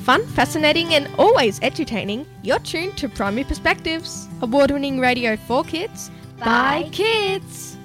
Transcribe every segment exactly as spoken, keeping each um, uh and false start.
Fun, fascinating and always entertaining, you're tuned to Primary Perspectives. Award-winning radio for kids, by kids.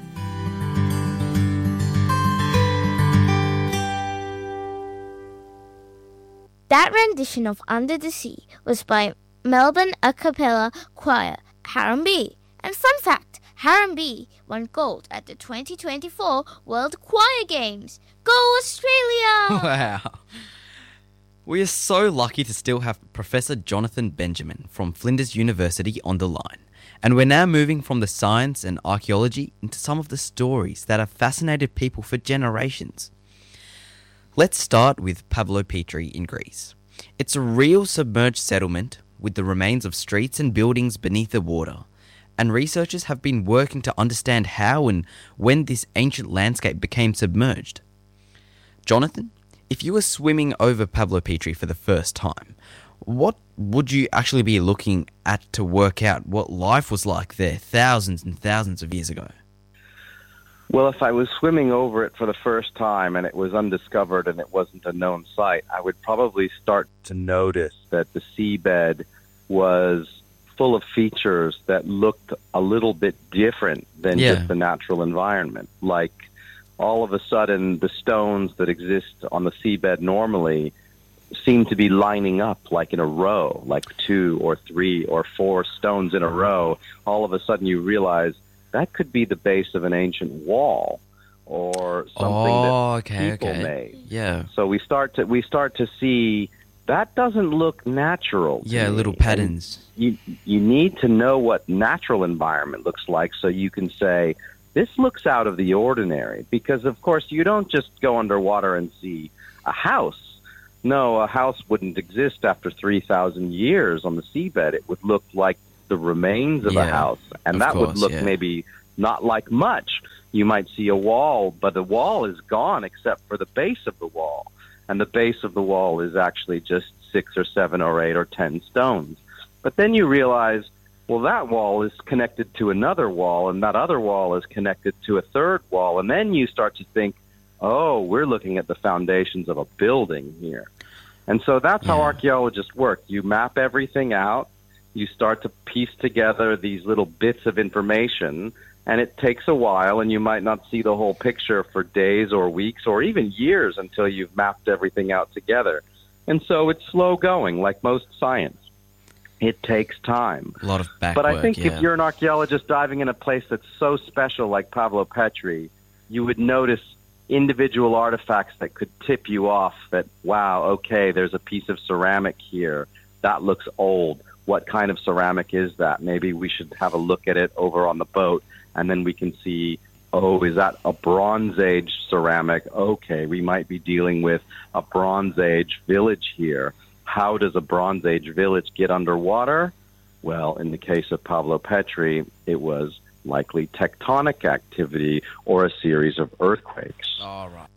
That rendition of Under the Sea was by Melbourne a cappella choir Harambee. And fun fact, Harambee won gold at the twenty twenty-four World Choir Games. Go Australia! Wow. We are so lucky to still have Professor Jonathan Benjamin from Flinders University on the line. And we're now moving from the science and archaeology into some of the stories that have fascinated people for generations. Let's start with Pavlopetri in Greece. It's a real submerged settlement with the remains of streets and buildings beneath the water. And researchers have been working to understand how and when this ancient landscape became submerged. Jonathan, if you were swimming over Pavlopetri for the first time, what would you actually be looking at to work out what life was like there thousands and thousands of years ago? Well, if I was swimming over it for the first time and it was undiscovered and it wasn't a known site, I would probably start to notice that the seabed was full of features that looked a little bit different than Yeah. just the natural environment. Like, all of a sudden, the stones that exist on the seabed normally seem to be lining up like in a row, like two or three or four stones in a row. All of a sudden you realize that could be the base of an ancient wall or something Oh, that okay, people okay. made. Yeah. So we start to we start to see that doesn't look natural. to Yeah, me. little And patterns. You you need to know what natural environment looks like so you can say, this looks out of the ordinary, because, of course, you don't just go underwater and see a house. No, a house wouldn't exist after three thousand years on the seabed. It would look like the remains of a Yeah, house, and of that would course, look yeah. maybe not like much. You might see a wall, but the wall is gone except for the base of the wall, and the base of the wall is actually just six or seven or eight or ten stones. But then you realize, well, that wall is connected to another wall, and that other wall is connected to a third wall. And then you start to think, oh, we're looking at the foundations of a building here. And so that's how Yeah. archaeologists work. You map everything out. You start to piece together these little bits of information, and it takes a while, and you might not see the whole picture for days or weeks or even years until you've mapped everything out together. And so it's slow going, like most science. It takes time. A lot of back But I work, think yeah. if you're an archaeologist diving in a place that's so special like Pavlopetri, you would notice individual artifacts that could tip you off that, wow, okay, there's a piece of ceramic here. That looks old. What kind of ceramic is that? Maybe we should have a look at it over on the boat, and then we can see, oh, is that a Bronze Age ceramic? Okay, we might be dealing with a Bronze Age village here. How does a Bronze Age village get underwater? Well, in the case of Pavlopetri, it was likely tectonic activity or a series of earthquakes. All right.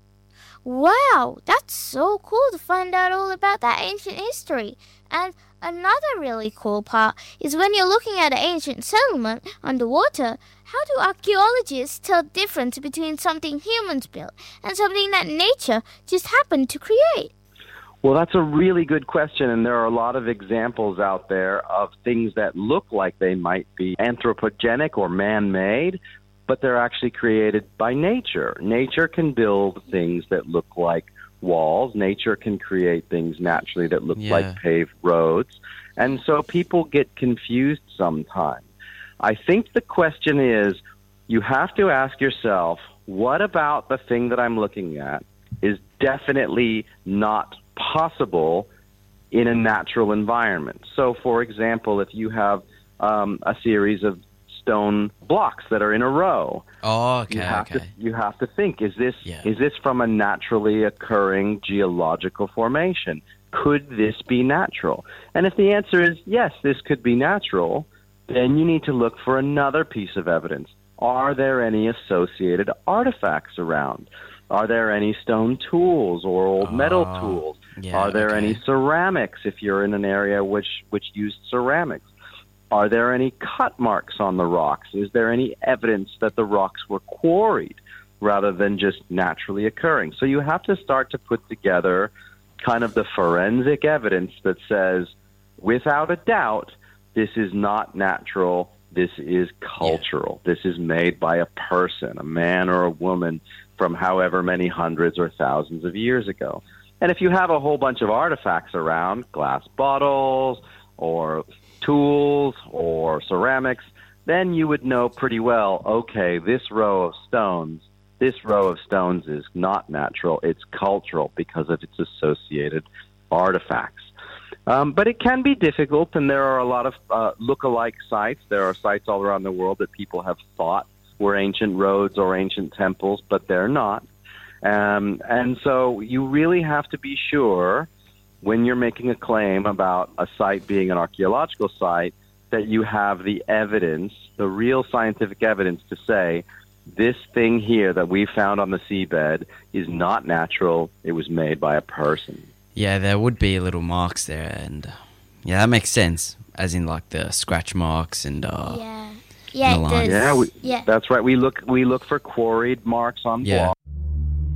Wow, that's so cool to find out all about that ancient history. And another really cool part is when you're looking at an ancient settlement underwater, how do archaeologists tell the difference between something humans built and something that nature just happened to create? Well, that's a really good question, and there are a lot of examples out there of things that look like they might be anthropogenic or man-made, but they're actually created by nature. Nature can build things that look like walls. Nature can create things naturally that look Yeah. like paved roads. And so people get confused sometimes. I think the question is, you have to ask yourself, what about the thing that I'm looking at is definitely not possible in a natural environment? So, for example, if you have um, a series of stone blocks that are in a row, Oh, okay, you have okay. to you have to think: is this Yeah. is this from a naturally occurring geological formation? Could this be natural? And if the answer is yes, this could be natural, then you need to look for another piece of evidence. Are there any associated artifacts around? Are there any stone tools or old metal Oh, tools? yeah, Are there okay. any ceramics if you're in an area which, which used ceramics? Are there any cut marks on the rocks? Is there any evidence that the rocks were quarried rather than just naturally occurring? So you have to start to put together kind of the forensic evidence that says, without a doubt, this is not natural, this is cultural. Yeah. This is made by a person, a man or a woman, from however many hundreds or thousands of years ago. And if you have a whole bunch of artifacts around, glass bottles or tools or ceramics, then you would know pretty well, okay, this row of stones, this row of stones is not natural, it's cultural because of its associated artifacts. Um, but it can be difficult, and there are a lot of uh, look-alike sites. There are sites all around the world that people have thought were ancient roads or ancient temples, but they're not. Um, and so you really have to be sure when you're making a claim about a site being an archaeological site that you have the evidence, the real scientific evidence to say, this thing here that we found on the seabed is not natural, it was made by a person. Yeah, there would be little marks there, and uh, yeah, that makes sense, as in like the scratch marks and uh, yeah, yeah, the lines. Yeah, we, yeah, that's right. We look we look for quarried marks on yeah. blocks.